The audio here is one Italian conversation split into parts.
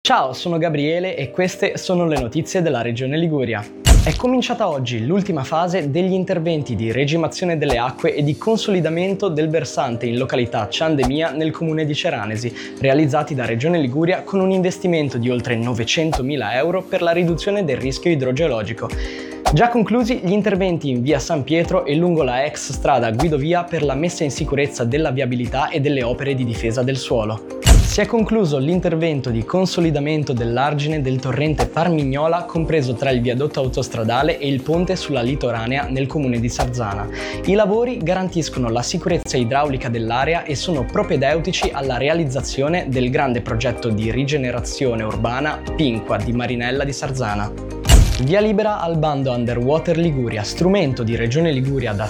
Ciao, sono Gabriele e queste sono le notizie della Regione Liguria. È cominciata oggi l'ultima fase degli interventi di regimazione delle acque e di consolidamento del versante in località Ciandemia nel comune di Ceranesi, realizzati da Regione Liguria con un investimento di oltre 900.000 euro per la riduzione del rischio idrogeologico. Già conclusi gli interventi in via San Pietro e lungo la ex strada Guidovia per la messa in sicurezza della viabilità e delle opere di difesa del suolo. Si è concluso l'intervento di consolidamento dell'argine del torrente Parmignola compreso tra il viadotto autostradale e il ponte sulla litoranea nel comune di Sarzana. I lavori garantiscono la sicurezza idraulica dell'area e sono propedeutici alla realizzazione del grande progetto di rigenerazione urbana Pinqua di Marinella di Sarzana. Via libera al bando Underwater Liguria, strumento di Regione Liguria da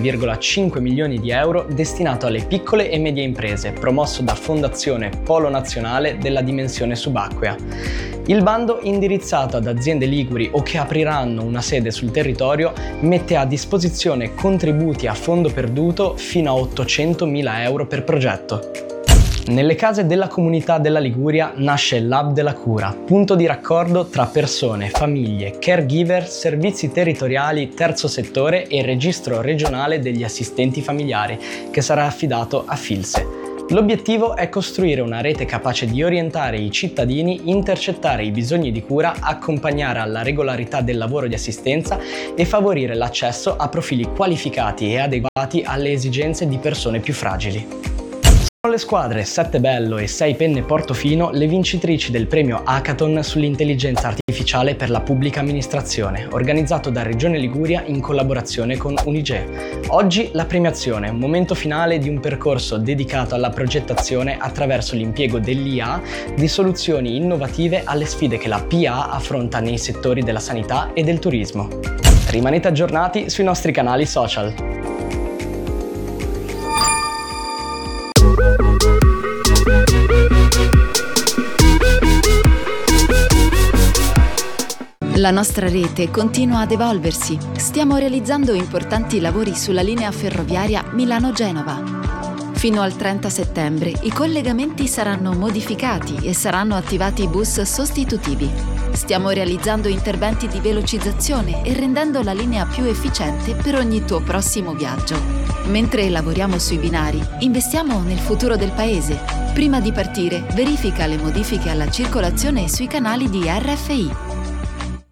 7,5 milioni di euro destinato alle piccole e medie imprese, promosso da Fondazione Polo Nazionale della Dimensione Subacquea. Il bando, indirizzato ad aziende liguri o che apriranno una sede sul territorio, mette a disposizione contributi a fondo perduto fino a 800.000 euro per progetto. Nelle case della comunità della Liguria nasce l'Hub della Cura, punto di raccordo tra persone, famiglie, caregiver, servizi territoriali, terzo settore e registro regionale degli assistenti familiari, che sarà affidato a Filse. L'obiettivo è costruire una rete capace di orientare i cittadini, intercettare i bisogni di cura, accompagnare alla regolarità del lavoro di assistenza e favorire l'accesso a profili qualificati e adeguati alle esigenze di persone più fragili. Sono le squadre Settebello e 6 Penne Portofino le vincitrici del premio Hackathon sull'intelligenza artificiale per la pubblica amministrazione, organizzato da Regione Liguria in collaborazione con Unige. Oggi la premiazione, un momento finale di un percorso dedicato alla progettazione attraverso l'impiego dell'IA di soluzioni innovative alle sfide che la PA affronta nei settori della sanità e del turismo. Rimanete aggiornati sui nostri canali social. La nostra rete continua ad evolversi. Stiamo realizzando importanti lavori sulla linea ferroviaria Milano-Genova. Fino al 30 settembre i collegamenti saranno modificati e saranno attivati bus sostitutivi. Stiamo realizzando interventi di velocizzazione e rendendo la linea più efficiente per ogni tuo prossimo viaggio. Mentre lavoriamo sui binari, investiamo nel futuro del paese. Prima di partire, verifica le modifiche alla circolazione sui canali di RFI.